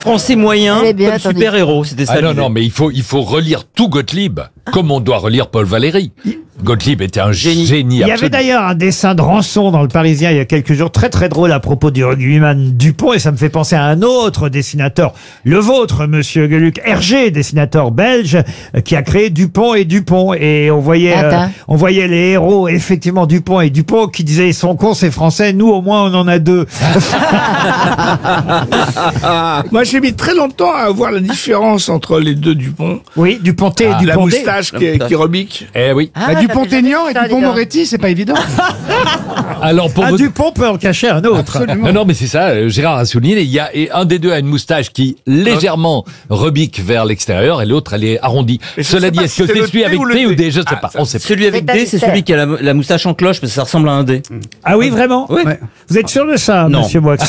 français moyen comme super-héros. C'était ça. Non, mais il faut relire tout Gottlieb, comme on doit relire Paul Valéry. Gottlieb était un génie Il y avait d'ailleurs un dessin de Rançon dans le Parisien il y a quelques jours, très très drôle à propos du rugbyman Dupont, et ça me fait penser à un autre dessinateur, le vôtre, monsieur Gueluc, Hergé, dessinateur belge, qui a créé Dupont et Dupont, et on voyait les héros, effectivement, Dupont et Dupont, qui disaient ils sont cons, c'est français, nous au moins on en a deux. Moi j'ai mis très longtemps à voir la différence entre les deux Dupont. Oui, Duponté et Duponté. La moustache qui rebique. Eh oui. Dupont-Aignan et Dupont-Moretti, c'est pas évident. Alors pour Dupont peut en cacher un autre. Non, mais c'est ça, Gérard a souligné, il y a un des deux a une moustache qui légèrement rebique vers l'extérieur et l'autre elle est arrondie. Cela dit, est-ce que c'est celui avec T ou D? Je sais pas, on sait pas. Celui avec D, c'est celui qui a la moustache en cloche, parce que ça ressemble à un D. Ah oui, vraiment? Oui. Vous êtes sûr de ça, Non. monsieur Moix?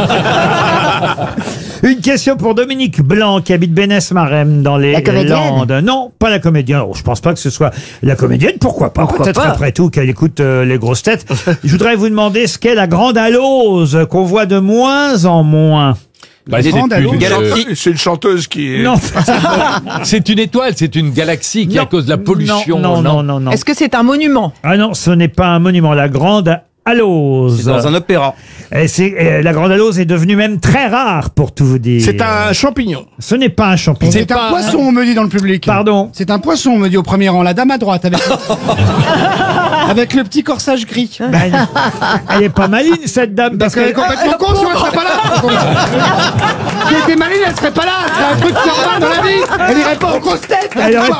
Une question pour Dominique Blanc, qui habite Bénès-Marem dans les Landes. Non, pas la comédienne. Oh, je pense pas que ce soit la comédienne. Pourquoi pas? Peut-être après tout qu'elle écoute les grosses têtes. Je voudrais vous demander ce qu'est la Grande Alose, qu'on voit de moins en moins. C'est une chanteuse qui est... Non. C'est une étoile, c'est une galaxie qui, à cause de la pollution... Non. Est-ce que c'est un monument? Ah non, ce n'est pas un monument. La Grande Alose. C'est dans un opéra. La Grande Alose est devenue même très rare, pour tout vous dire. C'est un champignon. Ce n'est pas un champignon. C'est un poisson, on me dit dans le public. Pardon? C'est un poisson, on me dit au premier rang. La dame à droite, avec le petit corsage gris. Elle est pas maline, cette dame. Parce qu'elle est complètement con, sinon elle serait pas là. Si elle était maline, elle serait pas là. C'est un truc normal dans la vie. Elle irait pas aux grosses têtes.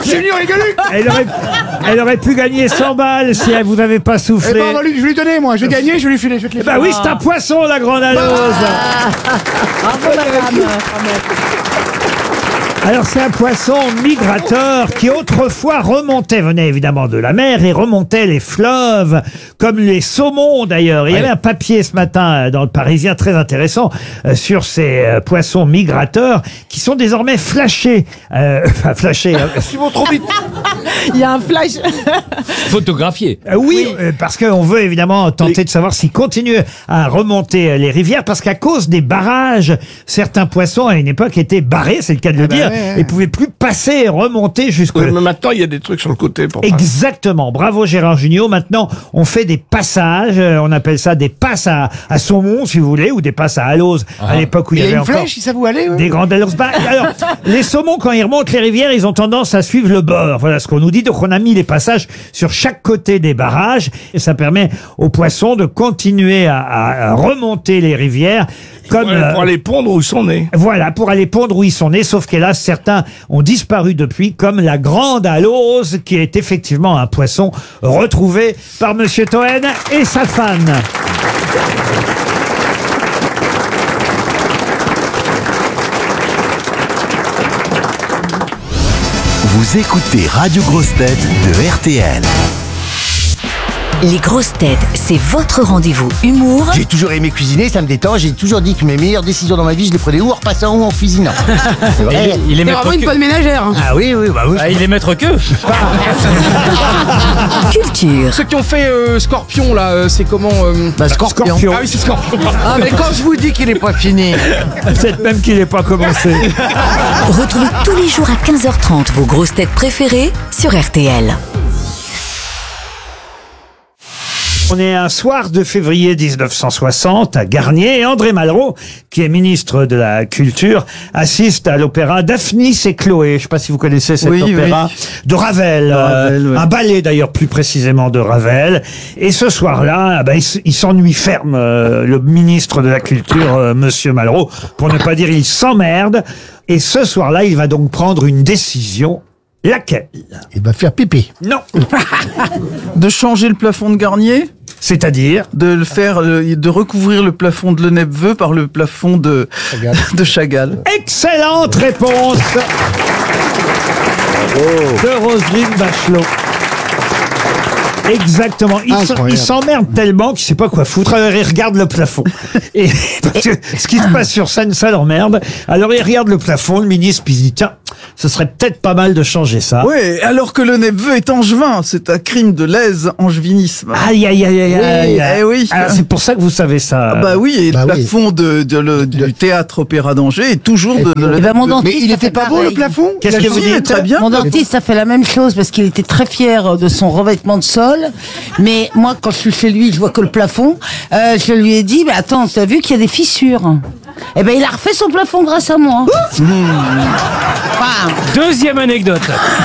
Elle aurait pu gagner 100 balles si elle vous avait pas soufflé. Eh ben, je vais lui donner, moi. Je vais gagner, je vais lui filer. Je vais te les filer. Bah oui, c'est un poisson, la Grande Alose. Bravo, madame. Alors c'est un poisson migrateur qui autrefois venait évidemment de la mer et remontait les fleuves, comme les saumons d'ailleurs. Il y avait un papier ce matin dans le Parisien très intéressant sur ces poissons migrateurs qui sont désormais flashés. Enfin flashés. Ils vont trop vite. Il y a un flash. Photographié. Oui, parce qu'on veut évidemment tenter de savoir s'ils continuent à remonter les rivières, parce qu'à cause des barrages, certains poissons à une époque étaient barrés, c'est le cas de le dire, et pouvaient plus passer et remonter jusqu'au... Mais maintenant, il y a des trucs sur le côté pour... Exactement. Bravo Gérard Jugnot. Maintenant, on fait des passages, on appelle ça des passes à saumon, si vous voulez, ou des passes à alose, à l'époque où il y avait encore... Il y a une flèche, si ça vous allait, des grandes aloses. Alors, les saumons, quand ils remontent les rivières, ils ont tendance à suivre le bord. Voilà ce qu'on nous dit. Donc, on a mis les passages sur chaque côté des barrages, et ça permet aux poissons de continuer à remonter les rivières. Comme, pour aller pondre où ils sont nés. Voilà, pour aller pondre où ils sont nés, sauf qu'hélas, certains ont disparu depuis, comme la Grande Alose, qui est effectivement un poisson retrouvé par Monsieur Toen et sa femme. Vous écoutez Radio Grosses Têtes de RTL. Les grosses têtes, c'est votre rendez-vous humour. J'ai toujours aimé cuisiner, ça me détend. J'ai toujours dit que mes meilleures décisions dans ma vie, je les prenais ou en repassant ou en cuisinant. C'est vrai. Il est vraiment une bonne ménagère. Ah oui, bah oui. Il est maître que. Culture. Ceux qui ont fait Scorpion, là, c'est comment Scorpion. Ah oui, c'est Scorpion. Ah mais quand je vous dis qu'il est pas fini. Peut-être même qu'il n'est pas commencé. Retrouvez tous les jours à 15h30 vos grosses têtes préférées sur RTL. On est un soir de février 1960 à Garnier, et André Malraux, qui est ministre de la Culture, assiste à l'opéra Daphnis et Chloé. Je ne sais pas si vous connaissez cet opéra de Ravel, un ballet d'ailleurs plus précisément de Ravel. Et ce soir-là, il s'ennuie ferme, le ministre de la Culture, Monsieur Malraux, pour ne pas dire il s'emmerde. Et ce soir-là, il va donc prendre une décision. Laquelle? Il va faire pipi. Non. De changer le plafond de Garnier, C'est-à-dire? de recouvrir le plafond de Lenepveu par le plafond de Chagall. Excellente réponse de Roselyne Bachelot. Exactement. Il s'emmerde tellement qu'il sait pas quoi foutre. Alors il regarde le plafond. Et parce que ce qui se passe sur scène, ça l'emmerde. Alors il regarde le plafond, le ministre, puis il dit tiens, ce serait peut-être pas mal de changer ça. Oui, alors que le Nepveu est angevin, c'est un crime de lèse-angevinisme. Aïe, aïe, aïe, aïe, aïe. Eh oui. Ah, c'est pour ça que vous savez ça. Ah bah oui, et Bah le oui. plafond du théâtre Opéra d'Angers est toujours de... Eh ben, mon Mais dentiste, il ça était fait pas beau pareil. le plafond? Qu'est-ce que vous Si, dites? très bien. Mon dentiste a fait la même chose parce qu'il était très fier de son revêtement de sol. Mais moi, quand je suis chez lui, je vois que le plafond. Je lui ai dit, mais attends, t'as vu qu'il y a des fissures? Eh ben, il a refait son plafond grâce à moi. Enfin, Deuxième anecdote.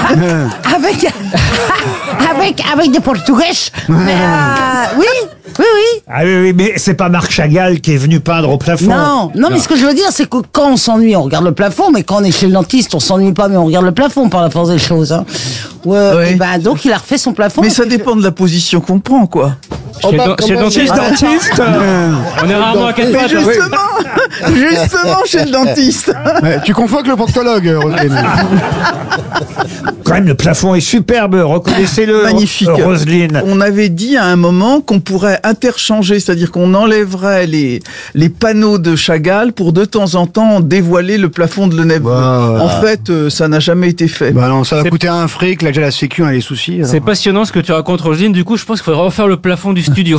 avec des Portugais. Mais, oui. Ah oui, oui, mais c'est pas Marc Chagall qui est venu peindre au plafond. Non, mais ce que je veux dire, c'est que quand on s'ennuie, on regarde le plafond, mais quand on est chez le dentiste, on s'ennuie pas, mais on regarde le plafond par la force des choses. Hein. Ouais. Et ben, donc, il a refait son plafond. Mais ça dépend de la position qu'on prend, quoi. Chez le dentiste, on est rarement à 4 Mais pattes. hein. justement chez le dentiste. Ouais, tu confonds avec le proctologue, Roselyne. Quand même, le plafond est superbe, reconnaissez-le. Magnifique. Roselyne. On avait dit à un moment qu'on pourrait interchanger, c'est-à-dire qu'on enlèverait les panneaux de Chagall pour de temps en temps dévoiler le plafond de Le Nepveu. Bah, En fait, ça n'a jamais été fait. Bah non, ça va coûter un fric, là, j'ai la sécu, a les soucis. alors. C'est passionnant ce que tu racontes, Roselyne. Du coup, je pense qu'il faudrait refaire le plafond du studio.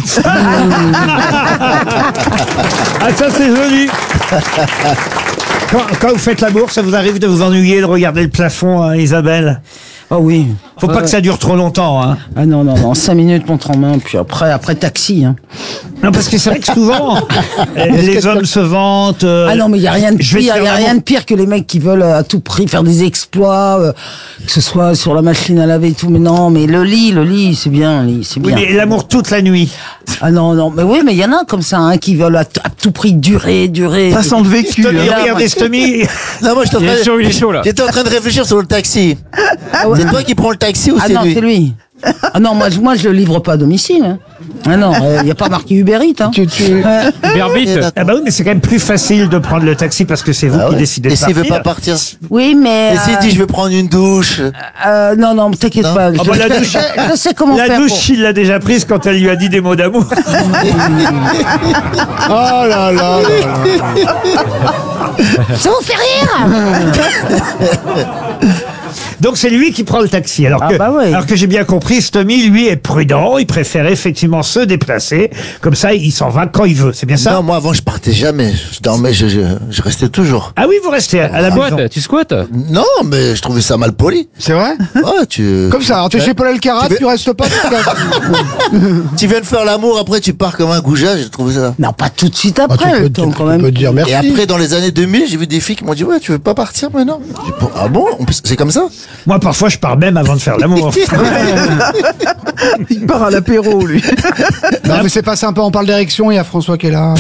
Ah, ça c'est joli. Quand vous faites l'amour, ça vous arrive de vous ennuyer de regarder le plafond, hein, Isabelle? Ah oui. Faut pas que ça dure trop longtemps, hein. Ah non, 5 minutes montre en main, puis après taxi. Hein. Non, parce que c'est vrai que souvent, les hommes se vantent. Ah non, mais il y a rien de je vais te pire, faire il y a l'amour. rien de pire que les mecs qui veulent à tout prix faire des exploits, que ce soit sur la machine à laver et tout. Mais non, mais le lit, c'est bien, le lit, c'est Oui, bien. mais l'amour toute la nuit. Ah non, mais oui, mais il y en a comme ça, hein, qui veulent à tout prix durer. Ça sent le vécu. Stomy, hein. regardez Stomy. Non, moi, Il est chaud, il est chaud là. j'étais en train de réfléchir sur le taxi. ouais. C'est toi qui prends le taxi ou Ah c'est non, lui? c'est lui. Ah non, moi je le livre pas à domicile. Hein. Ah non, il n'y a pas marqué Uber Eats. Hein. Berbit. Ah bah oui, mais c'est quand même plus facile de prendre le taxi parce que c'est vous Ah qui ouais. décidez Et de s'il partir. veut pas partir? Oui, mais... Et s'il dit je vais prendre une douche? non, t'inquiète Non. pas. Ah bah, la douche, Je sais comment la faire douche, pour- il l'a déjà prise quand elle lui a dit des mots d'amour. Oh là là là là. Ça vous fait rire. Donc c'est lui qui prend le taxi. Alors Ah que, bah oui. alors que j'ai bien compris, Stomy, lui, est prudent. Il préfère effectivement se déplacer. Comme ça, il s'en va quand il veut. C'est bien ça? Non, moi avant je partais jamais. Je dormais, je restais toujours. Ah oui, vous restez à la maison. Tu squattes. Non, mais je trouvais ça mal poli. C'est vrai? Ouais, tu. Comme ça, alors tu es chez Paul Alcaraz, tu restes pas. Tu viens de faire l'amour, après tu pars comme un goujat, j'ai trouvé ça. Non, pas tout de suite après, le temps quand même. dire merci. Et après, dans les années 2000, j'ai vu des filles qui m'ont dit ouais, tu veux pas partir maintenant? J'ai dit, ah bon? C'est comme ça? Moi, parfois, je pars même avant de faire l'amour. Il part à l'apéro, lui. Non, mais c'est pas sympa, on parle d'érection, il y a François qui est là.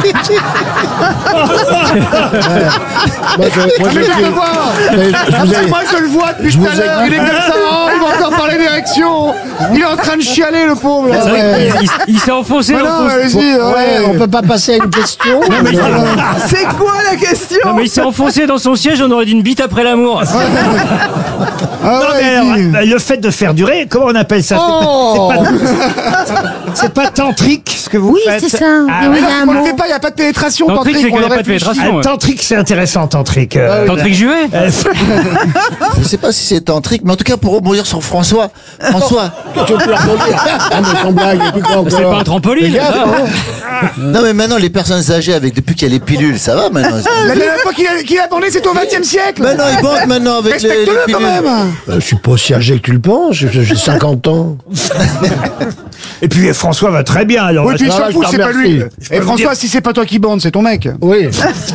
Moi, je le vois. Moi, je le vois depuis tout à l'heure. Il est comme ça. Oh, il va encore parler d'érection. Il est en train de chialer, le pauvre. là. Ouais. Il s'est enfoncé Mais dans non, le allez-y, ouais, on peut pas passer à une question. C'est quoi la question? Non, mais il s'est enfoncé dans son siège, on aurait dit une bite après l'amour. Ah Non, mais ouais, alors, dis. le fait de faire durer, comment on appelle ça? Oh. C'est pas tantrique ce que vous Oui, faites. c'est ça. Ah, Oui, ouais. il y a un On le mot. fait pas, il n'y a pas de pénétration. Tantrique, c'est Tantrique, qu'il on n'y a le pas de réfléchit. pénétration. Tantrique, c'est intéressant, tantrique. Tantrique juvé. Je sais pas si c'est tantrique, mais en tout cas pour rebondir sur François. François. Tu peux rebondir. Ah, mais sans blague, et puis quoi C'est encore pas un trampoline. Les gars, ça. Non mais maintenant les personnes âgées avec depuis qu'il y a les pilules, ça va maintenant. La dernière fois qu'il a bandé, c'est au XXe siècle. Maintenant ils bandent maintenant avec les Respecte-le pilules. quand même. Je suis pas aussi âgé que tu le penses, j'ai 50 ans. Et puis François va très bien. Alors, Oui, puis Ah, surtout, je te c'est pas remercie. lui. peux Et vous François, dire- si c'est pas toi qui bande, c'est ton mec. Oui.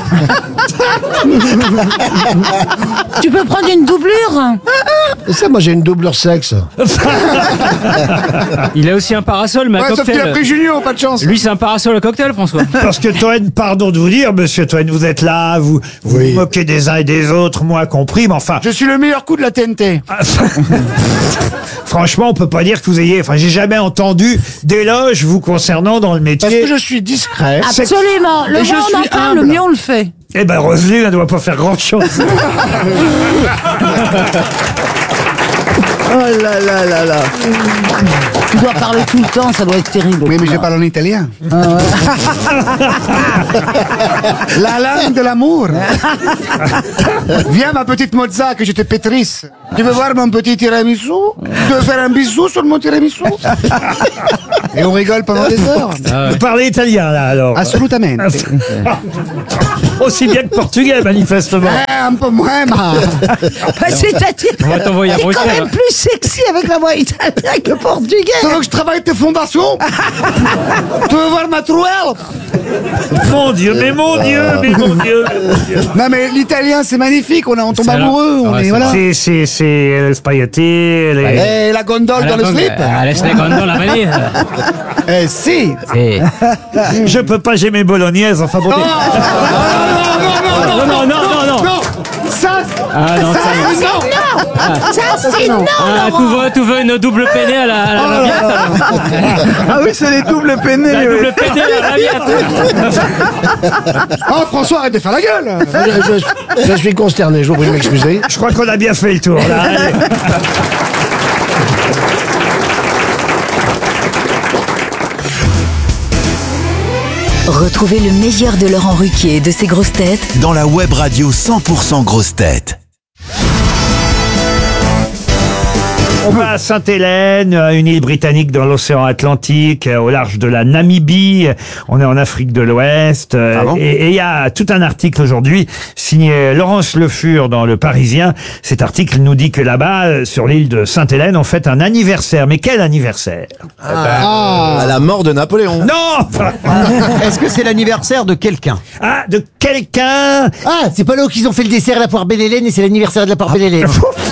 Tu peux prendre une doublure. Et ça, moi j'ai une doublure sexe. Il a aussi un parasol, mais à Ouais, sauf qu'il a cocktail. pris Junio, pas de chance. Lui, c'est un parasol à cocktail, François. Parce que Toen, pardon de vous dire, monsieur Toen, vous êtes là, vous Oui. vous moquez des uns et des autres, moi compris, mais enfin, Je suis le meilleur coup de la TNT. franchement, on peut pas dire que vous ayez, enfin, j'ai jamais entendu d'éloges vous concernant dans le Parce métier. que je suis discret. Absolument. Le Et je moins on suis entend, le humble. mieux on le fait. Eh ben, Roselyne, elle ne doit pas faire grand chose. Oh là là là là. Tu dois parler tout le temps, ça doit être terrible. Oui, mais je parle en italien. Ah ouais. La langue de l'amour. Viens, ma petite mozza, que je te pétrisse. Tu veux voir mon petit tiramisu? Tu veux faire un bisou sur mon tiramisu? Et on rigole pendant des heures. Vous parlez italien, là, alors? Assolutamente. Aussi bien que portugais, manifestement. Un peu moins, ma. Bah, c'est-à-dire, On va t'envoyer à t'es quand Bruxelles. même plus sexy avec la voix italienne que portugais. Tu veux que je travaille tes fondations? Tu veux voir ma trouelle? Mon Dieu, mais mon Dieu, mais mon Dieu. Non, mais l'italien, c'est magnifique. On tombe amoureux. On est, voilà. C'est le spaghetti, les... Et la gondole dans le slip? Laisse les gondoles à venir. Eh, si. Je peux pas, j'ai mes bolognaises, enfin bon. Non. Non, ça, Ah non, ça, c'est non. Ça, c'est non. Ah, tu veux une double peinée à la raviate? Ah oui, c'est les doubles peinés. La oui. double peinée à la raviate. Oh, François, arrête de faire la gueule. Je suis consterné, je vous prie de m'excuser. Je crois qu'on a bien fait le tour, là. Allez. Retrouvez le meilleur de Laurent Ruquier et de ses grosses têtes Dans la web radio 100% grosses têtes. On va à Sainte-Hélène, une île britannique dans l'océan Atlantique, au large de la Namibie. On est en Afrique de l'Ouest. Et il y a tout un article aujourd'hui signé Laurence Le Fur dans Le Parisien. Cet article nous dit que là-bas, sur l'île de Sainte-Hélène, on fête un anniversaire. Mais quel anniversaire? À la mort de Napoléon. Non. Est-ce que c'est l'anniversaire de quelqu'un? Ah, de quelqu'un. Ah, c'est pas là où qu'ils ont fait le dessert à la poire Belle-Hélène et c'est l'anniversaire de la poire Belle-Hélène.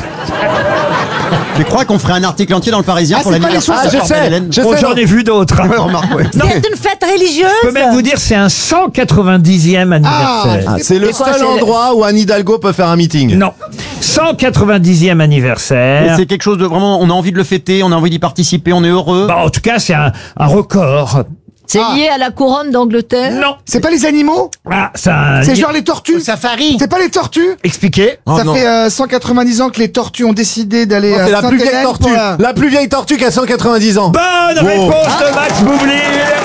Je crois qu'on ferait un article entier dans le Parisien pour l'anniversaire de la poire Belle-Hélène. Bon, j'en ai vu d'autres. C'est une fête religieuse. Je peux même vous dire, c'est un 190e anniversaire. C'est le seul endroit où Anne Hidalgo peut faire un meeting. Non. 190e anniversaire. C'est quelque chose de vraiment, on a envie de le fêter, on a envie d'y participer, on est heureux. Bah, en tout cas, c'est un record. C'est lié à la couronne d'Angleterre? Non. C'est pas les animaux? Ah, ça. C'est genre les tortues? Safari. C'est pas les tortues? Expliquez. Ça fait 190 ans que les tortues ont décidé d'aller à C'est la plus vieille Sainte-Hélène tortue. pour la- La plus vieille tortue qui a 190 ans. Bonne réponse de Max Boublil.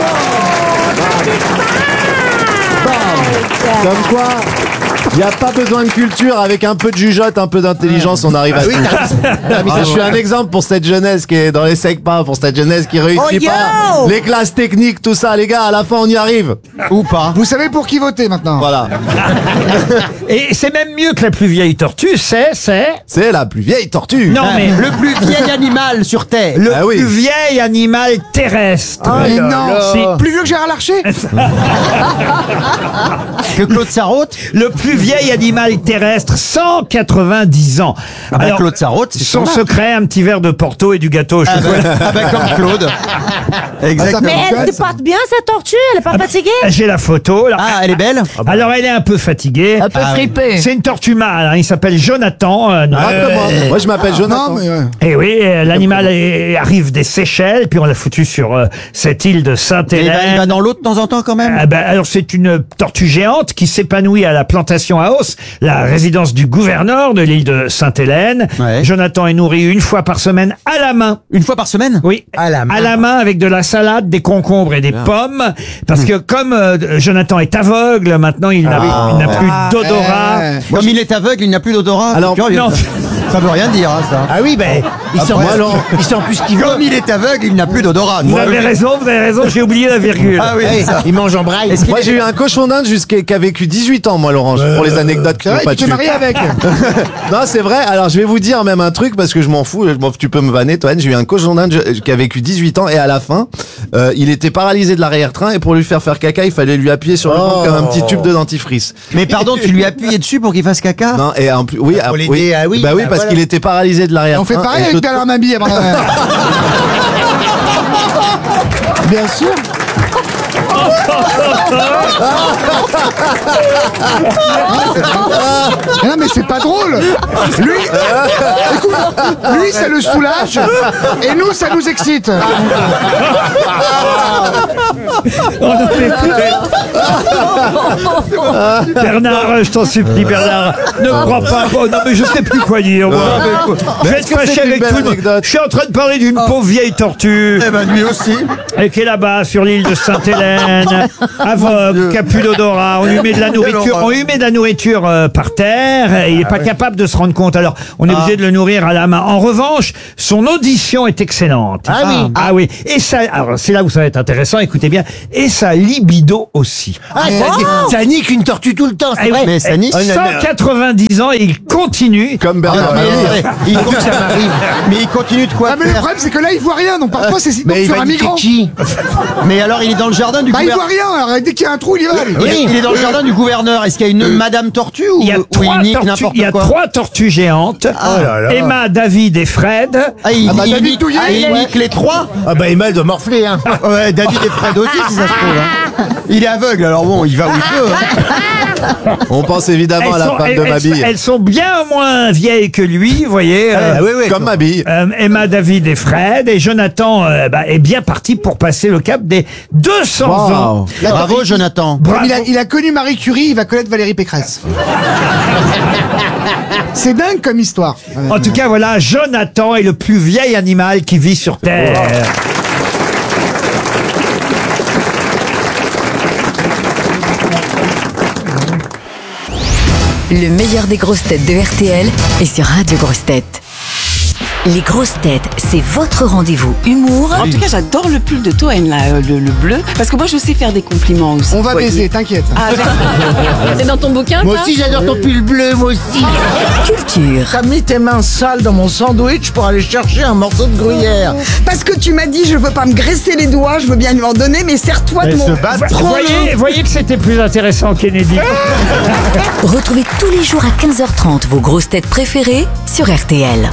Comme quoi, il n'y a pas besoin de culture, avec un peu de jugeote, un peu d'intelligence, on arrive à tout. Je suis un exemple pour cette jeunesse qui est dans les SECPA, pour cette jeunesse qui réussit pas. Les classes techniques, tout ça, les gars, à la fin on y arrive. Ou pas. Vous savez pour qui voter maintenant? Voilà. Et c'est même mieux que la plus vieille tortue, C'est la plus vieille tortue. Non, mais Le plus vieil animal sur Terre. le Ah oui. plus vieil animal terrestre. Mais non, Si. plus vieux que Gérard Larcher? Que Claude Sarraute. Le plus vieil animal terrestre, 190 ans. Ah bah, Claude Sarraute, c'est son son secret, un petit verre de Porto et du gâteau au chocolat. comme Claude. Exactement. Mais elle se porte bien, cette tortue? Elle est pas fatiguée? J'ai la photo. Alors, Ah, elle est belle. alors, elle est un peu fatiguée. Un peu fripée. C'est une tortue mâle, hein, il s'appelle Jonathan. Moi je m'appelle Jonathan. Non, mais ouais. Et oui, l'animal arrive des Seychelles, puis on l'a foutu sur cette île de Il va Sainte-Hélène. dans l'eau de temps en temps quand même. Ah ben, alors c'est une tortue géante qui s'épanouit à la plantation à Os, la résidence du gouverneur de l'île de Sainte-Hélène. Ouais. Jonathan est nourri une fois par semaine à la main. Une fois par semaine. Oui, À la main. avec de la salade, des concombres et des pommes. Parce que comme Jonathan est aveugle, maintenant il n'a plus d'odorat. Comme il est aveugle, il n'a plus d'odorat. Alors, C'est curieux. non. Ça veut rien dire, hein, ça. Ah oui, ben, il sent plus ce qu'il veut. Comme il est aveugle, il n'a plus d'odorat. Vous avez raison, j'ai oublié la virgule. Ah oui, Hey, c'est ça. il mange en braille. Moi j'ai eu un cochon d'Inde qui a vécu 18 ans, moi Laurent, pour les anecdotes qui C'est n'ont vrai, pas tu t'es tué. marié avec? Non, c'est vrai. Alors, je vais vous dire même un truc parce que je m'en fous. Tu peux me vanner, toi. J'ai eu un cochon d'Inde qui a vécu 18 ans et à la fin, il était paralysé de l'arrière-train et pour lui faire caca, il fallait lui appuyer sur le ventre comme un petit tube de dentifrice. Mais pardon, tu lui as appuyé dessus pour qu'il fasse caca? Non, et en plus, oui, Pour oui. l'aider, ah oui, bah oui, bah parce voilà. qu'il était paralysé de l'arrière-train. On fait pareil et avec Bernard Mabille avant la mer. Bien sûr. Non, mais c'est pas drôle. Lui, écoute, lui, ça le soulage, et nous, ça nous excite. Bernard, je t'en supplie, Bernard, ne crois pas. Oh, non, mais je sais plus quoi dire. Moi. Je vais être fâché avec tout le monde. Je suis en train de parler d'une pauvre vieille tortue. Eh ben, lui aussi. Et qui est là-bas, sur l'île de Sainte-Hélène, aveugle, qui a plus d'odorat. On lui met de la nourriture, par terre. Et il n'est pas capable de se rendre compte. Alors, on est obligé de le nourrir à la main. En revanche, son audition est excellente. Ah oui. Ah oui. Et ça, alors c'est là où ça va être intéressant. Écoutez bien. Et sa libido aussi. Ça nique une tortue tout le temps, c'est vrai. Mais ça nique. 190 ans et il continue. Comme Bernard. Il mais il continue de quoi Mais le problème, c'est que là, il voit rien. Donc parfois, c'est mais il sur va un niquer migrant. qui? Mais alors, il est dans le jardin du Bah, il gouverneur. voit rien. Alors, dès qu'il y a un trou, il y va. Il est dans le jardin du gouverneur. Est-ce qu'il y a une Madame Tortue ou Il y a ou il nique n'importe quoi? Il y a 3 tortues géantes. Emma, David et Fred. Il David nique, Douillet. il nique les 3. Ah bah Emma, elle doit morfler, hein. Ouais, David et Fred aussi, si ça se trouve. Hein. Il est aveugle, alors bon, il va où il peut. Hein. On pense évidemment à la femme de Mabille. Elles sont bien moins vieilles que lui, vous voyez. Comme Mabille. Emma, David et Fred. Et Jonathan est bien parti pour passer le cap des 200 ans. Bravo, Jonathan. Bravo. Il a connu Marie Curie, il va connaître Valérie Pécresse. C'est dingue comme histoire. En tout cas, voilà, Jonathan est le plus vieil animal qui vit sur Terre. Le meilleur des grosses têtes de RTL est sur Radio Grosses Têtes. Les grosses têtes, c'est votre rendez-vous humour. En tout cas, j'adore le pull de Toen, là, le bleu. Parce que moi, je sais faire des compliments aussi. On va baiser, t'inquiète. Ah, c'est dans ton bouquin, Moi aussi, j'adore ton pull bleu, moi aussi. Culture. T'as mis tes mains sales dans mon sandwich pour aller chercher un morceau de gruyère. Parce que tu m'as dit, je veux pas me graisser les doigts, je veux bien lui en donner, mais serre-toi de mon... Voyez que c'était plus intéressant, Kennedy. Retrouvez tous les jours à 15h30 vos grosses têtes préférées sur RTL.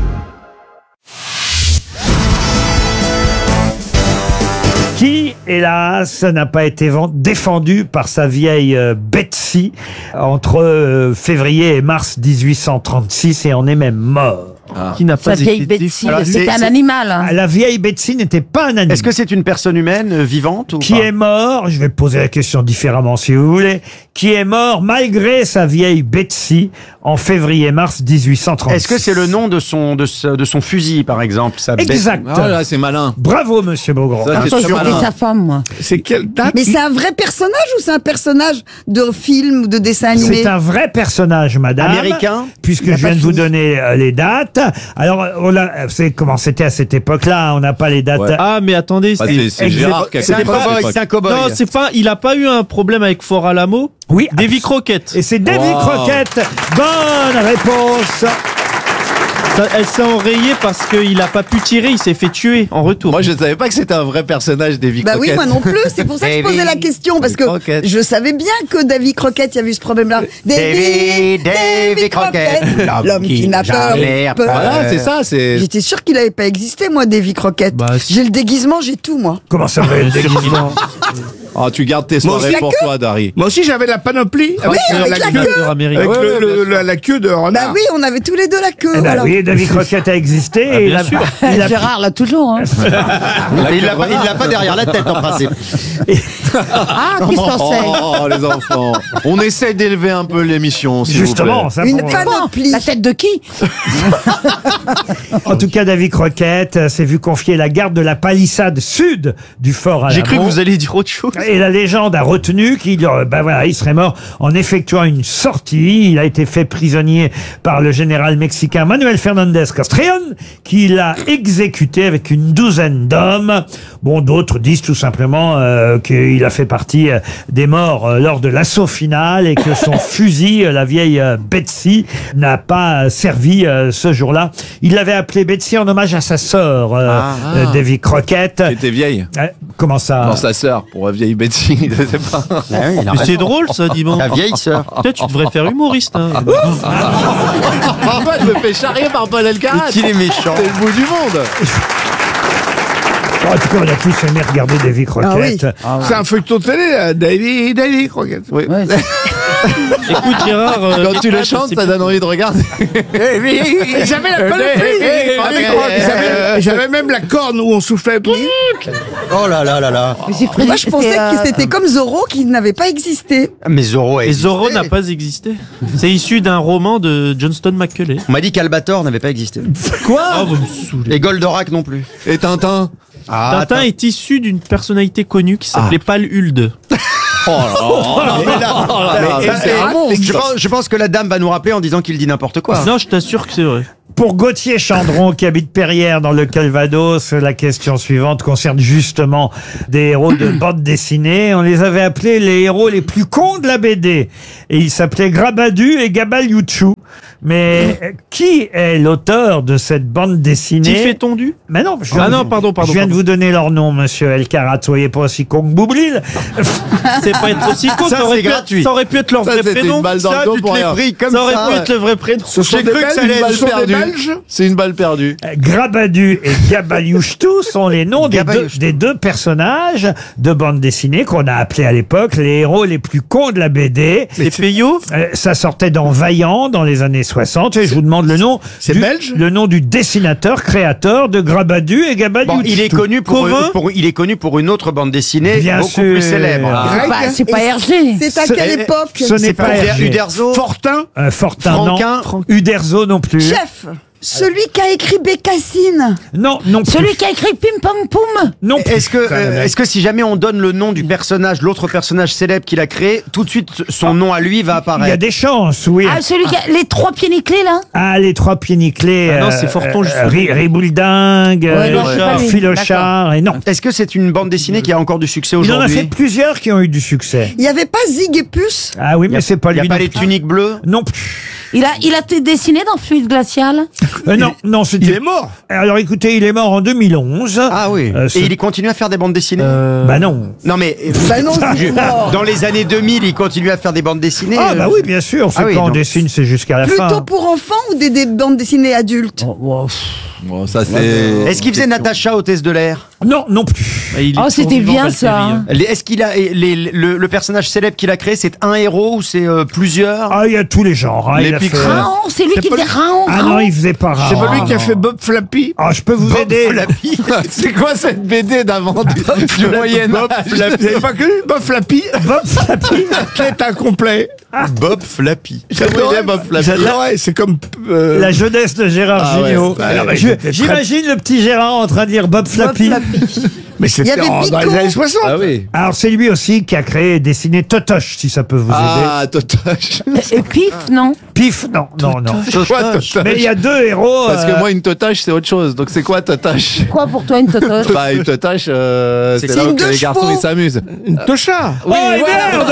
Qui, hélas, n'a pas été défendu par sa vieille Betsy entre février et mars 1836 et en est même mort. Qui n'a pas vieille Betsy, c'était un animal. Hein. La vieille Betsy n'était pas un animal. Est-ce que c'est une personne humaine vivante ou qui pas est mort, je vais poser la question différemment si vous voulez, qui est mort malgré sa vieille Betsy en février-mars 1836. Est-ce que c'est le nom de son fusil, par exemple, sa Exact. Ah là, c'est malin. Bravo, monsieur Beaugrand. C'est sa femme, moi. C'est quelle date? Mais c'est un vrai personnage ou c'est un personnage de film ou de dessin animé? C'est un vrai personnage, madame. Américain? Puisque je viens de vous donner les dates. Alors, vous savez comment c'était à cette époque-là, on n'a pas les dates. Ouais. Ah, mais attendez, c'est Gérard qui a C'est un cow-boy. Non, c'est pas. Il a pas eu un problème avec Fort Alamo. Oui. Davy Crockett. Et c'est Davy Crockett. Bonne réponse. Elle s'est enrayée parce qu'il a pas pu tirer, il s'est fait tuer en retour. Moi, je ne savais pas que c'était un vrai personnage, Davy Bah Crockett. oui, moi non plus. C'est pour ça que je posais la question, parce que je savais bien que Davy Crockett, il y avait eu ce problème-là. Davy Crockett, l'homme qui n'a peur. Voilà, c'est ça. J'étais sûr qu'il n'avait pas existé, moi, Davy Crockett. J'ai le déguisement, j'ai tout, moi. Comment ça va, le déguisement? Oh, tu gardes tes soirées pour toi, Dari. Moi aussi, j'avais la panoplie. Oui, avec la queue. Avec la queue de renard. Bah oui, on avait tous les deux la queue. Eh ben alors. oui, Davy Crockett a existé. Ah, et bien sûr. Gérard l'a toujours. Hein. Il l'a pas derrière la tête, en principe. Ah, qui s'en sait? Oh, les enfants. On essaie d'élever un peu l'émission, s'il vous plaît. Justement, ça Une pour- panoplie. La tête de qui? En tout cas, Davy Crockett s'est vu confier la garde de la palissade sud du fort Alamo. J'ai cru que vous alliez dire autre chose. Et la légende a retenu qu'il il serait mort en effectuant une sortie. Il a été fait prisonnier par le général mexicain Manuel Fernandez Castrillon, qui l'a exécuté avec une douzaine d'hommes. Bon, d'autres disent tout simplement qu'il a fait partie des morts lors de l'assaut final et que son fusil, la vieille Betsy, n'a pas servi ce jour-là. Il l'avait appelée Betsy en hommage à sa sœur, Davy Crockett. Qui était vieille. Comment ça? Non, sa sœur, pour la vieille Betsy, je sais pas. Mais c'est drôle, ça, dis donc. Ta vieille sœur. Peut-être tu devrais faire humoriste. Hein. Moi, je me fais charrier par Paul Elkarat. Qu'il est méchant. C'est le bout du monde. En tout cas, on a tous aimé regarder Davy Crockett. C'est un feuilleton télé, là. Davy Crockett. Oui. Écoute, Gérard. Quand tu le chantes, ça donne envie de regarder. J'avais la panoplie. J'avais même la corne où on soufflait. Oh là là là là. Moi, je pensais que c'était comme Zorro qui n'avait pas existé. Mais Zorro Et Zorro n'a pas existé. C'est issu d'un roman de Johnston McCulley. On m'a dit qu'Albator n'avait pas existé. Quoi vous me saoulez. Et Goldorak non plus. Et Tintin. Tintin est issu d'une personnalité connue qui s'appelait Pal Hulde. Je pense que la dame va nous rappeler en disant qu'il dit n'importe quoi. Non, je t'assure que c'est vrai. Pour Gauthier Chandron, qui habite Perrières dans le Calvados, la question suivante concerne justement des héros de bande dessinée. On les avait appelés les héros les plus cons de la BD. Et ils s'appelaient Grabadu et Gabaliouchou. Mais qui est l'auteur de cette bande dessinée? Tiffé Tondu? Mais non, pardon. Je viens de vous donner leur nom, monsieur El Karat. Soyez pas aussi con que Boublil. C'est pas être aussi con, ça aurait pu être leur vrai prénom. Une balle dans le dos pour rien. Ça aurait pu être le vrai prénom. J'ai cru que ça allait être Belges. C'est une balle perdue. Grabadu et Gabaliouchou sont les noms des deux personnages de bande dessinée qu'on a appelés à l'époque les héros les plus cons de la BD. C'est Peyo. Ça sortait dans Vaillant dans les années 60 et je vous demande le nom. C'est belge. Le nom du dessinateur créateur de Grabadu et Gabaliouchou. Il est connu pour une autre bande dessinée Bien beaucoup sûr. plus célèbre. C'est pas Hergé. C'est à quelle époque? Ce n'est pas Hergé. Uderzo. Fortin. Fortin, Franquin. non. Uderzo non plus. Chef. Celui qui a écrit Bécassine. Non plus. Celui qui a écrit Pim Pam Poum. Non plus. Est-ce que si jamais on donne le nom du personnage, l'autre personnage célèbre qu'il a créé, tout de suite son nom à lui va Il y a apparaître? des chances, oui. Ah, celui qui a les 3 pieds nickelés, là. Ah, les 3 pieds nickelés. Ah non, c'est Forton, justement. Ribouledingue, non, c'est pas lui. Philochard, et non. Est-ce que c'est une bande dessinée qui a encore du succès Il en a fait aujourd'hui? plusieurs qui ont eu du succès. Il n'y avait pas Zig et Puce. Ah oui, mais c'est pas Il lui. n'y a pas non les plus. tuniques bleues? Non plus. Il a été dessiné dans Fluide Glacial. Non, c'était... Il est mort. Alors écoutez, il est mort en 2011. Ah oui. Et il continue à faire des bandes dessinées? Bah non. Non mais Bah non, c'est mort. dans les années 2000, il continue à faire des bandes dessinées. Ah bah oui, bien sûr. C'est Ah oui, quand on donc- dessine, c'est jusqu'à la fin. Plutôt pour enfants ou des bandes dessinées adultes? Bon, ça c'est. Est-ce qu'il faisait Natacha, hôtesse de l'air? Non, non plus. Oh, c'était bien ça. Est-ce qu'il a le personnage célèbre qu'il a créé, c'est un héros ou c'est plusieurs? Ah, il y a tous les genres. Hein. Les Il a fait- pics- Raon, c'est lui qui faisait Raon. Ah non, il faisait pas rare. C'est pas lui qui a fait Bob Flappy. Ah, je peux vous aider. C'est quoi cette BD d'avant du Moyen Bob Âge? Flappy. Vous avez pas connu Bob Flappy? Bob Flappy. Athlète incomplet. Bob Flappy. J'adorais Bob Flappy. J'adorais, c'est comme... La jeunesse de Gérard Ah ouais. Jugnot. Alors, mais J'imagine le petit Gérard en train de dire Bob Flappy. Mais c'était Il y avait dans les Pico. années 60. Ah oui. Alors c'est lui aussi qui a créé et dessiné Totoche, si ça peut vous aider. Ah, Totoche. Et Pif, non. Pif, non, non, non. Quoi, Totoche? Mais il y a deux héros. Parce que moi, une Totoche, c'est autre chose. Donc, c'est quoi, Totoche? Quoi pour toi une totoche? Bah, une Totoche, c'est là une où deux les garçons, chevaux. ils s'amusent. Une tocha. Oh, et merde.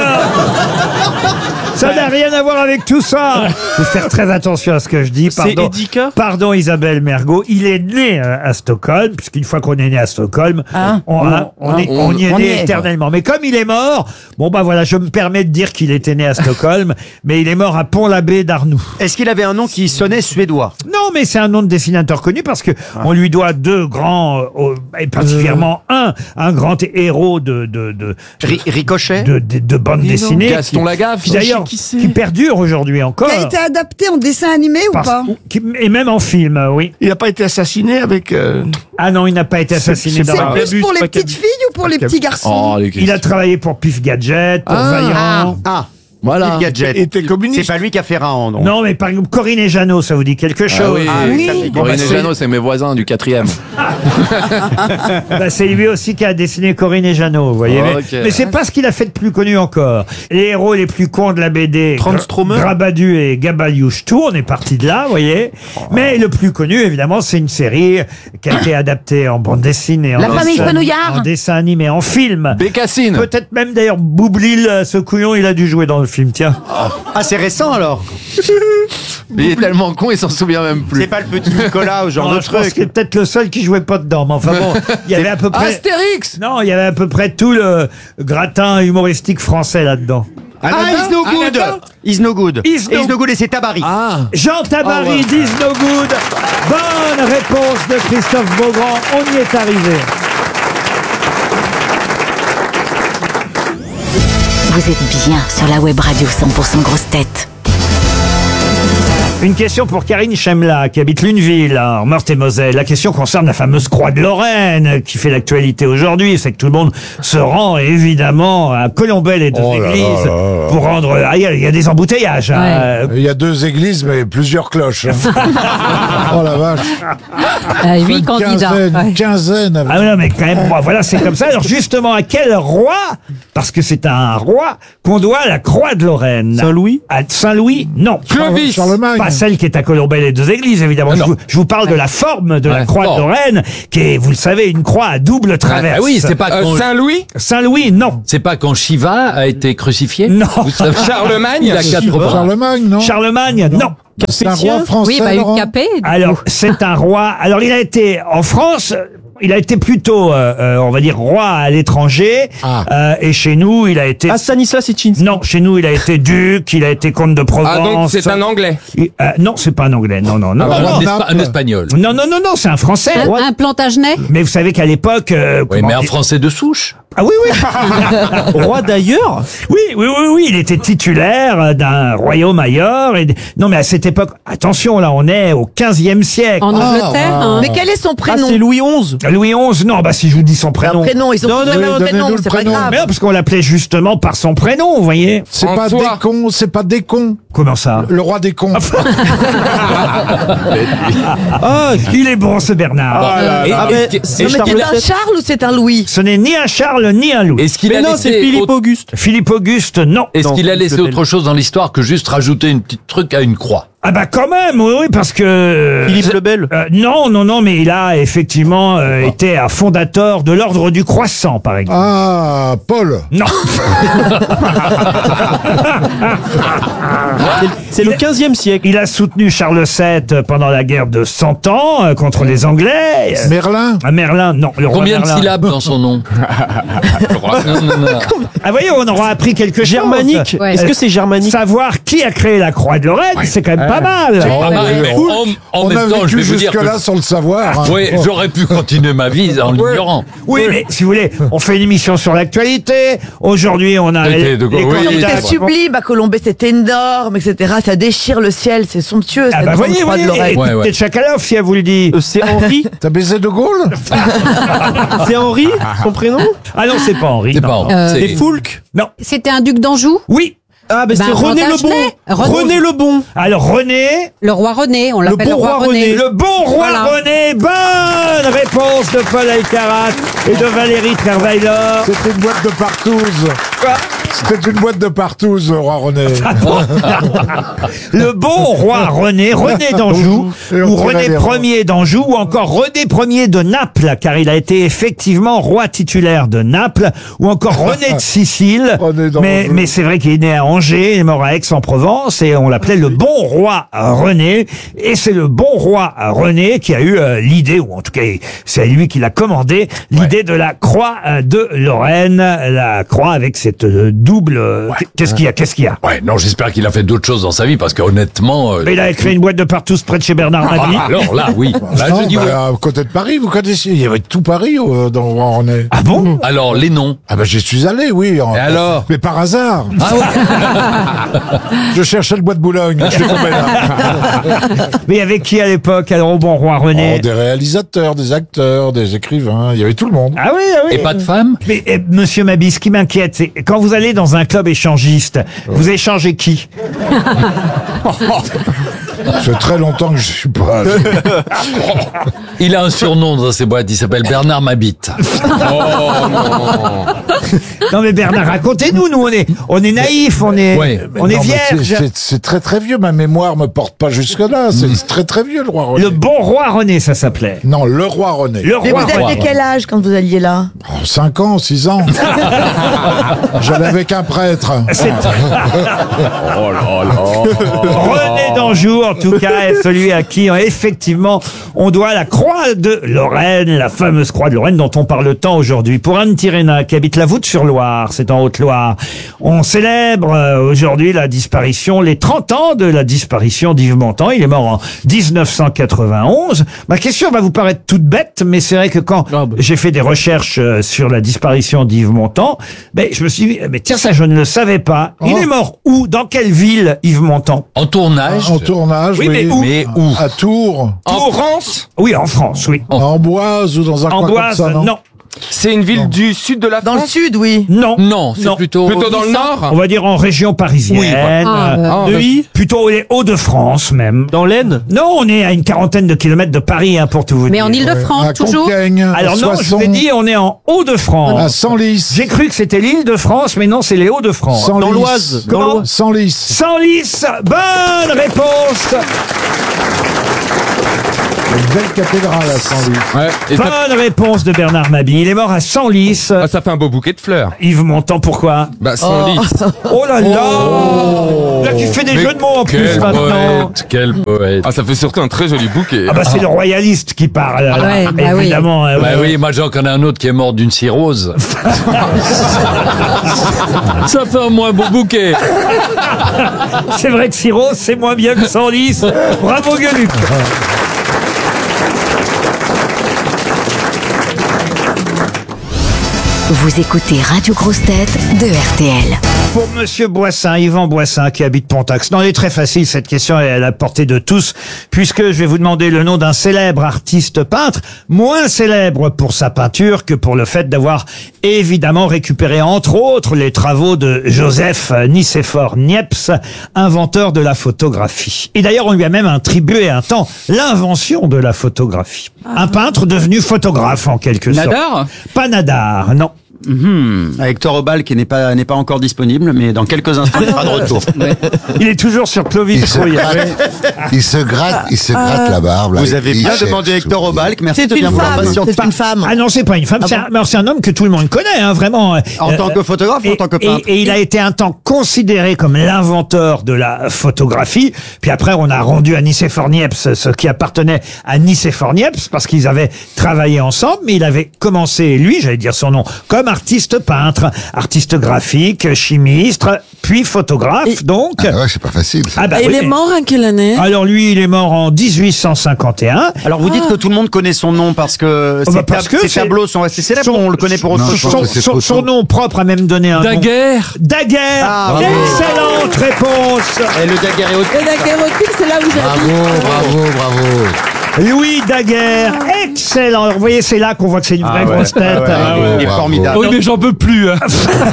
Ça n'a rien à voir avec tout ça. Faut faire très attention à ce que je dis. C'est Pardon, Edika? pardon Isabelle Mergo. Il est né à Stockholm, puisqu'une fois qu'on est né à Stockholm, on y est né éternellement. Mais comme il est mort, bon bah voilà, je me permets de dire qu'il était né à Stockholm, mais il est mort à Pont-l'Abbé d'Arnoux. Est-ce qu'il avait un nom qui sonnait suédois? Non, mais c'est un nom de dessinateur connu parce que on lui doit deux grands, et particulièrement un grand héros de Ricochet? de bande dessinée. Gaston Lagaffe. Qui d'ailleurs, qui perdure aujourd'hui encore. Qui a été adapté en dessin animé ou Parce- pas? et même en film, oui. Il n'a pas été assassiné avec... Ah non, il n'a pas été assassiné c'est dans pas- la... Plus pour les petites filles ou pour les petits garçons? Oh, les Il a travaillé pour Pif Gadget, pour Vaillant. Voilà. Steve Gadget. Il était communiste. C'est pas lui qui a fait Raon, donc. Non, mais par exemple, Corinne et Jeannot, ça vous dit quelque chose? Ah oui. ça me dit Bon, Corinne bah, et c'est- Jeannot, c'est mes voisins du 4e. Bah, c'est lui aussi qui a dessiné Corinne et Jeannot, vous voyez. Oh, mais ok. mais c'est pas ce qu'il a fait de plus connu encore. Les héros les plus cons de la BD, Transtromer. Grabadu et Gabaliouchou, on est parti de là, vous voyez. Mais le plus connu, évidemment, c'est une série qui a été adaptée en bande dessinée, La famille Fenouillard. en dessin animé, en film. Bécassine. Peut-être même d'ailleurs Boublil, ce couillon, il a dû jouer dans le film, tiens. Ah, c'est récent alors? Mais il est tellement con, il s'en souvient même plus. C'est pas le petit Nicolas ou ce genre Non, de je pense truc? qu'il est peut-être le seul qui jouait pas dedans, mais enfin bon, il y avait à peu près... Astérix. Non, il y avait à peu près tout le gratin humoristique français là-dedans. He's no good! He's no good. He's no- He's no good et c'est Tabary. Ah. Jean Tabary, Oh, ouais. d'Is No Good. Bonne réponse de Christophe Beaugrand. On y est arrivé. Vous êtes bien sur la web radio 100% grosses têtes. Une question pour Karine Chemla, qui habite Lunéville, en Meurthe-et-Moselle. La question concerne la fameuse Croix de Lorraine, qui fait l'actualité aujourd'hui. C'est que tout le monde se rend, évidemment, à Colombelles et deux églises pour rendre... Ah, il y a des embouteillages. Hein. Il y a 2 églises, mais plusieurs cloches. Oh la vache. 8 candidats. Une quinzaine. Ah non, mais quand même, bon, voilà, c'est comme ça. Alors justement, à quel roi, parce que c'est à un roi, qu'on doit la Croix de Lorraine? Saint-Louis? À Saint-Louis, non. Clovis. Charlemagne. Pas celle qui est à Colombelles et deux églises, évidemment. Je vous parle de la forme de la Croix de Lorraine, qui est, vous le savez, une croix à double traverse. Ah oui, c'est pas quand... Saint-Louis? Saint-Louis, non. C'est pas quand Shiva a été crucifié? Non. Charlemagne? Il a 4 bras. Charlemagne, non? Charlemagne, non. C'est un roi français. Oui, bah, Laurent. Capet. Alors, c'est un roi. Alors, il a été en France. Il a été plutôt, on va dire, roi à l'étranger. Et chez nous, il a été... Ah, Stanislas Etchinski. Non, chez nous, il a été duc, il a été comte de Provence. Ah, donc c'est un Anglais? Non, c'est pas un Anglais. Non. Un Espagnol. Non, c'est un Français. Un Plantagenet. Mais vous savez qu'à l'époque... Oui, mais un Français de souche. Ah oui. Roi d'ailleurs? Oui, il était titulaire d'un royaume ailleurs. Non, mais à cette époque, attention, là, on est au 15e siècle. En Angleterre. Hein. Mais quel est son prénom? C'est Louis XI. Louis XI, non, bah si je vous dis son prénom. Un prénom, ils ont tous donné un prénom, c'est pas grave. Mais non, parce qu'on l'appelait justement par son prénom, vous voyez. C'est pas Décon, c'est pas Décon. Comment ça? Le roi des cons. Il est bon, ce Bernard. Mais c'est un Charles ou c'est un Louis? Ce n'est ni un Charles ni un Louis. Est-ce qu'il Mais a non, laissé c'est Philippe Auguste. Philippe Auguste, non. Est-ce qu'il a laissé autre chose dans l'histoire que juste rajouter une petite truc à une croix? Ah bah quand même, oui, parce que... Philippe le Bel. Non, mais il a effectivement été un fondateur de l'ordre du Croissant, par exemple. Ah, Paul. Non. C'est le 15e siècle. Il a soutenu Charles VII pendant la guerre de 100 ans contre les Anglais. Merlin. Merlin, non. Le roi Combien de Merlin. syllabes dans son nom? Non. Ah voyez, on aura appris quelque chose. Germanique. Ouais. Est-ce que c'est germanique? Savoir qui a créé la Croix de Lorraine, c'est quand même pas mal. Pas mal, mais en On même a temps, je vécu vais vous dire jusque-là que... sans le savoir. Hein. Oui, j'aurais pu continuer ma vie en l'ignorant. Oui, mais si vous voulez, on fait une émission sur l'actualité. Aujourd'hui, on a C'était de- oui, candidats. C'est sublime, à Colombais, c'est énorme, etc. Ça déchire le ciel, c'est somptueux. Ah cette bah grande voyez, croix de Lorraine. Ouais. peut-être Chakalov si elle vous le dit. C'est Henri. T'as baisé de Gaulle? C'est Henri, son prénom? Ah non, c'est pas Henri. C'est non. pas C'est Foulques. Non. C'était un duc d'Anjou. Oui. Ah, ben Ben, c'est René le Plantagenet. Bon. René le Bon. Alors René, Le roi René. On l'appelle le bon roi roi René. René. le bon roi Voilà. René. Bonne réponse de Paul Alcarat et de Valérie Trierweiler. C'était une boîte de partouze. Quoi? C'était une boîte de partouze, roi René. Le bon roi René, René d'Anjou, Et on ou tirait René les rois. Ier d'Anjou, ou encore René Ier de Naples, car il a été effectivement roi titulaire de Naples, ou encore René de Sicile. René d'Anjou. Mais c'est vrai qu'il est né à Angers, il est mort à Aix-en-Provence, et on l'appelait le bon roi René. Et c'est le bon roi René qui a eu l'idée, ou en tout cas c'est lui qui l'a commandé, l'idée de la croix de Lorraine, la croix avec cette double... Qu'est-ce qu'il y a Ouais, non, j'espère qu'il a fait d'autres choses dans sa vie, parce qu'honnêtement... Mais il a créé une boîte de partous près de chez Bernard Mabie. Alors là, oui. Là, Non, je dis bah, oui. à côté de Paris, vous connaissez, il y avait tout Paris dans le roi René. Ah bon? Alors, les noms. Ah ben j'y suis allé, oui. Et alors? Mais par hasard. Ah ouais. Je cherchais le bois de Boulogne. Je suis tombé là. Mais il y avait qui à l'époque, alors au bon roi René? Oh, des réalisateurs, des acteurs, des écrivains. Il y avait tout le monde. Ah oui, ah oui. Et pas de femme? Mais monsieur Mabie, ce qui m'inquiète, c'est quand vous allez dans un club échangiste, vous échangez qui? Ça fait très longtemps que je suis pas allé. Il a un surnom dans ses boîtes, il s'appelle Bernard Mabite. Non mais Bernard, racontez-nous, nous on est naïfs, on est Non, mais vierges. c'est très très vieux. Ma mémoire me porte pas jusque là. C'est très très vieux le roi René. Le bon roi René, ça s'appelait. Non, le roi René. Le Mais roi vous René. aviez quel âge quand vous alliez là? 5 ans, 6 ans. J'allais avec un prêtre. C'est- Oh là là. René d'Anjou en tout cas, est celui à qui, effectivement, on doit la croix de Lorraine, la fameuse croix de Lorraine dont on parle tant aujourd'hui. Pour Anne Tirena, qui habite la Voûte-sur-Loire, c'est en Haute-Loire, on célèbre aujourd'hui la disparition, les 30 ans de la disparition d'Yves Montand. Il est mort en 1991. Ma question va vous paraître toute bête, mais c'est vrai que quand j'ai fait des recherches sur la disparition d'Yves Montand, je me suis dit, mais tiens, ça je ne le savais pas. Il est mort où? Dans quelle ville, Yves Montand? En tournage. En tournage, Oui, oui. mais où? À Tours. En France? Oui, en France, oui. À Amboise ou dans un coin Amboise, comme ça, non? non. C'est une ville du sud de la France? Dans le sud, oui. Non. Non, c'est plutôt... Plutôt dans le nord? On va dire en région parisienne. Oui, voilà. Neuilly. Plutôt les Hauts-de-France, même. Dans l'Aisne? Non, on est à une quarantaine de kilomètres de Paris, pour tout vous dire. Mais en Ile-de-France, À toujours? Compiègne, Alors à non, je vous ai Soissons, dit, on est en Hauts-de-France. à Senlis. J'ai cru que c'était l'Île-de-France, mais non, c'est les Hauts-de-France. Senlis. Dans l'Oise. Comment? Senlis. Senlis. Bonne réponse. Une belle cathédrale à Senlis. Ouais. Et ça, Bonne réponse de Bernard Mabille. Il est mort à Senlis. ça fait un beau bouquet de fleurs. Yves Montand, pourquoi? Bah, sans lit. Oh là là. Là, qui fait des jeux de mots en plus Quel maintenant. poète, quel poète. Ah, ça fait surtout un très joli bouquet. Ah bah c'est le royaliste qui parle. ouais, bah oui. Évidemment. Bah oui, moi j'en connais un autre qui est mort d'une cirrhose. Ça fait un moins beau bouquet. C'est vrai que Cirrhose, c'est moins bien que Senlis. Bravo Gueuluc. Vous écoutez Radio Grosse Tête de RTL. Pour Monsieur Boissin, Yvan Boissin, qui habite Pontax. Non, elle est très facile, cette question, et à la portée de tous, puisque je vais vous demander le nom d'un célèbre artiste peintre, moins célèbre pour sa peinture que pour le fait d'avoir évidemment récupéré, entre autres, les travaux de Joseph Nicéphore Niepce, inventeur de la photographie. Et d'ailleurs, on lui a même attribué un temps l'invention de la photographie. Un peintre devenu photographe, en quelque sorte. Nadar? Pas Nadar, non. Hector Obal qui n'est pas encore disponible, mais dans quelques instants il sera de retour. Il est toujours sur Clovis. Il se gratte la barbe. Vous avez bien demandé Hector Obal, merci de bien vouloir patienter. C'est une femme. Ah non, c'est pas une femme, c'est un homme que tout le monde connaît, vraiment. En tant que photographe ou en tant que peintre? Et il a été un temps considéré comme l'inventeur de la photographie. Puis après, on a rendu à Nicéphore Niepce ce qui appartenait à Nicéphore Niepce, parce qu'ils avaient travaillé ensemble, mais il avait commencé, lui, j'allais dire son nom, comme artiste peintre, artiste graphique, chimiste, puis photographe, donc. Ah ouais, c'est pas facile. Ça. Ah bah Et oui, il est mort en quelle année? Alors lui, il est mort en 1851. Alors vous dites que tout le monde connaît son nom parce que ses tableaux sont assez célèbres, on le connaît pour autre chose. Son nom propre a même donné un nom. Daguerre. Daguerre. Ah, Excellente réponse. Et le Daguerre est au-dessus. Et la guerre c'est là où j'habite. Bravo. Louis Daguerre, excellent. Alors, vous voyez, c'est là qu'on voit que c'est une vraie grosse tête. Il est formidable. Oui, mais j'en peux plus. Hein.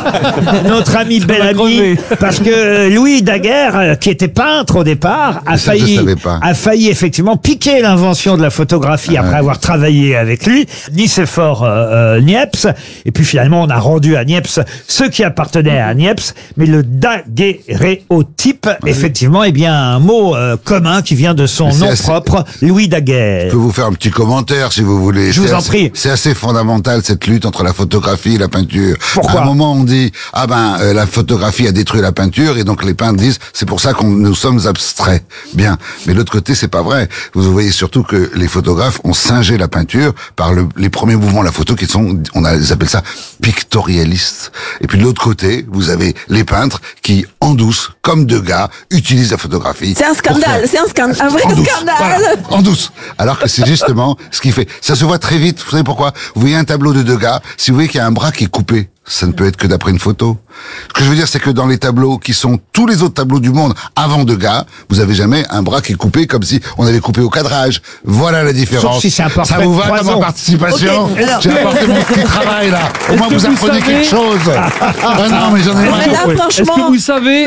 Notre ami bel ami, parce que Louis Daguerre, qui était peintre au départ, a failli effectivement piquer l'invention de la photographie après avoir travaillé avec lui, Nicéphore Niepce. Et puis finalement, on a rendu à Niepce ce qui appartenait à Niepce, mais le daguerréotype, effectivement, est bien un mot commun qui vient de son nom propre, Louis Daguerre. Je peux vous faire un petit commentaire si vous voulez. Je vous en prie. C'est assez fondamental cette lutte entre la photographie et la peinture. Pourquoi? À un moment on dit la photographie a détruit la peinture et donc les peintres disent c'est pour ça que nous sommes abstraits. Bien, mais de l'autre côté c'est pas vrai. Vous voyez surtout que les photographes ont singé la peinture par les premiers mouvements de la photo qui sont, ils appellent ça pictorialistes. Et puis de l'autre côté vous avez les peintres qui en douce, comme Degas, utilisent la photographie. C'est un scandale, un vrai scandale. Voilà, en douce. Alors que c'est justement ce qui fait. Ça se voit très vite. Vous savez pourquoi? Vous voyez un tableau de Degas, si vous voyez qu'il y a un bras qui est coupé, ça ne peut être que d'après une photo. Ce que je veux dire, c'est que dans les tableaux qui sont tous les autres tableaux du monde avant Degas, vous avez jamais un bras qui est coupé comme si on avait coupé au cadrage. Voilà la différence. Sauf si c'est un portrait ça vous va de comme Poison. participation? Okay, alors- J'ai apporté mon petit travail là. Au moins vous apprenez quelque chose. Non, mais j'en ai Mais là, franchement. Est-ce que vous savez,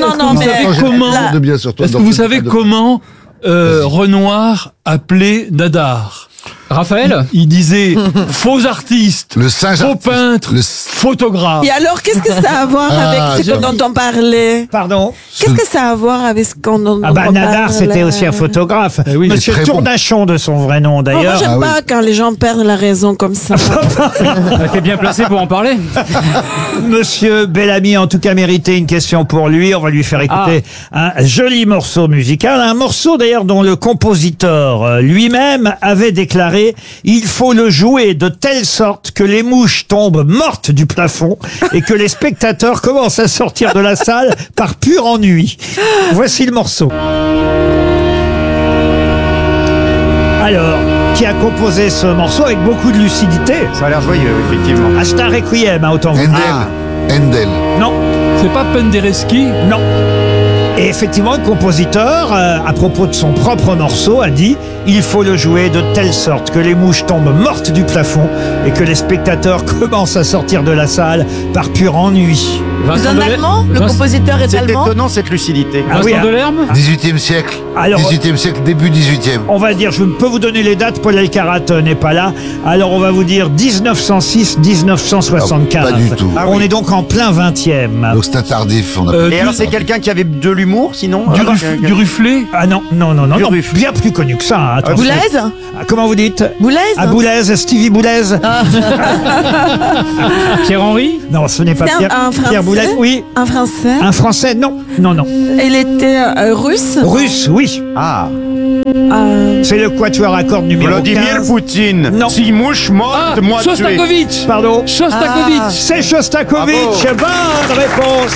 Non, comment Renoir appelait Nadar? Raphaël. Il disait faux artiste, Le singe faux artiste. peintre, photographe. Et alors, qu'est-ce que ça a à voir avec ce dont on parlait? Pardon? Qu'est-ce que ça a à voir avec ce qu'on en Ah bah, on Nadar, parle? c'était aussi un photographe. oui, Monsieur très bon. Tournachon, de son vrai nom, Oh, moi, d'ailleurs. j'aime pas quand les gens perdent la raison comme ça. T'es bien placé pour en parler. Monsieur Bellamy, en tout cas, méritait une question pour lui. On va lui faire écouter un joli morceau musical. Un morceau, d'ailleurs, dont le compositeur lui-même avait déclaré « Il faut le jouer de telle sorte que les mouches tombent mortes du plafond et que les spectateurs commencent à sortir de la salle par pur ennui. » Voici le morceau. Alors, qui a composé ce morceau avec beaucoup de lucidité? Ça a l'air joyeux, effectivement. Ah, c'est un requiem, autant vous dire. Handel. Non. C'est pas Penderecki? Non. Et effectivement, le compositeur, à propos de son propre morceau, a dit « Il faut le jouer de telle sorte que les mouches tombent mortes du plafond et que les spectateurs commencent à sortir de la salle par pur ennui. » C'est un allemand? Le compositeur est C'est allemand? étonnant cette lucidité. Ah oui, Vincent Delerme. 18e siècle. Alors- 18e siècle, début 18e. on va dire, je peux vous donner les dates, Paul Elkarat n'est pas là, alors on va vous dire 1906-1975. Ah, pas du tout. On est donc en plein 20e. Donc c'est un tardif. On a Et alors, c'est quelqu'un qui avait de l'humour, sinon Du Rufflet? Ah non, non, non, non, non, Ruff. bien plus connu que ça. Hein, attention. Boulez? Ah, comment vous dites? Boulez? Ah, Boulez, Stevie Boulez. Pierre-Henri. Non, ce n'est pas C'est Pierre, un Français? Pierre Boulez. Oui. Un Français? Un Français? Non, non, non. Il était russe? Russe, oui. Ah. C'est le quatuor à cordes numéro 15. Poutine. Non. Si mouche morte, moi tué. Shostakovich. Pardon? Shostakovich. C'est Shostakovich. Bonne réponse.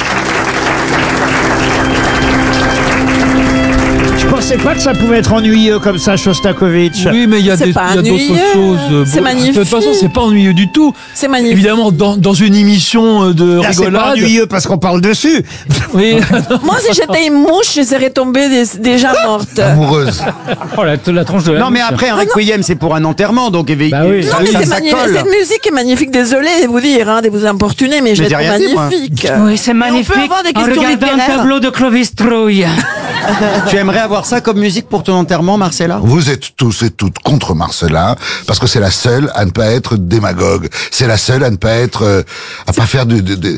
Je pensais pas que ça pouvait être ennuyeux comme ça, Shostakovich. Oui, mais il y a C'est des- pas il y a d'autres ennuyeux. choses. C'est magnifique. De toute façon, c'est pas ennuyeux du tout. C'est magnifique. Évidemment, dans une émission de Là, c'est pas rigolade. ennuyeux parce qu'on parle dessus. Oui. Moi, si j'étais une mouche, je serais tombée déjà morte. amoureuse. Oh, la tronche de la Non, mais mouche. après, un requiem, c'est pour un enterrement, donc Bah oui. Non, mais ça, c'est ça magnifique. colle. Cette musique est magnifique. Désolé de vous dire, de vous importuner, mais je Mais la j'ai trouve rien dit, moi. magnifique. Oui, c'est magnifique. peut avoir des en questions regardant un littéraires. tableau de Clovis Trouille. Tu aimerais avoir ça comme musique pour ton enterrement, Marcella? Vous êtes tous et toutes contre Marcella parce que c'est la seule à ne pas être démagogue. C'est la seule à ne pas être, à pas faire de